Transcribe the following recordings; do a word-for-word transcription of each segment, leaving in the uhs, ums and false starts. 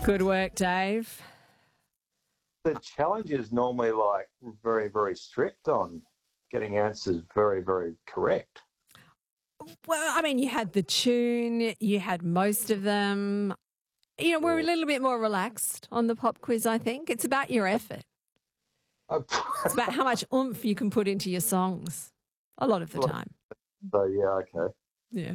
Good work, Dave. The challenge is normally like very, very strict on getting answers very, very correct. Well, I mean, you had the tune, you had most of them. You know, we're a little bit more relaxed on the pop quiz, I think. It's about your effort. It's about how much oomph you can put into your songs a lot of the time. So, yeah, okay. Yeah.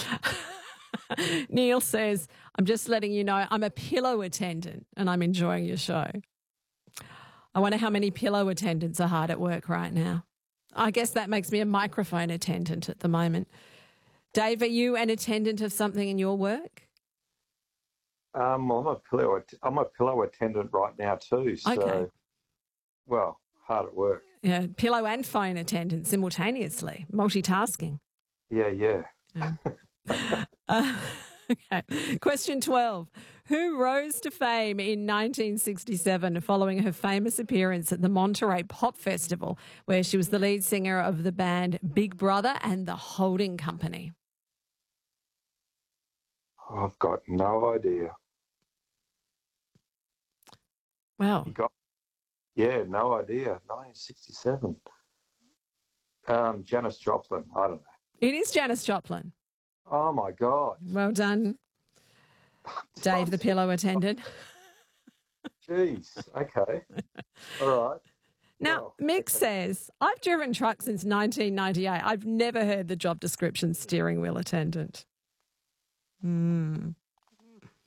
Neil says, I'm just letting you know I'm a pillow attendant and I'm enjoying your show. I wonder how many pillow attendants are hard at work right now. I guess that makes me a microphone attendant at the moment. Dave, are you an attendant of something in your work? Um, I'm a pillow. I'm a pillow attendant right now too. So, okay. Well, hard at work. Yeah, pillow and phone attendant simultaneously, multitasking. Yeah, yeah. yeah. uh, okay. Question twelve. Who rose to fame in nineteen sixty-seven following her famous appearance at the Monterey Pop Festival, where she was the lead singer of the band Big Brother and the Holding Company? I've got no idea. Wow. You got, yeah, no idea. nineteen sixty-seven. Um, Janis Joplin. I don't know. It is Janis Joplin. Oh, my God. Well done, Dave, the pillow attendant. Jeez. Okay. All right. Now, well, Mick okay. says, I've driven trucks since nineteen ninety-eight. I've never heard the job description steering wheel attendant. Hmm.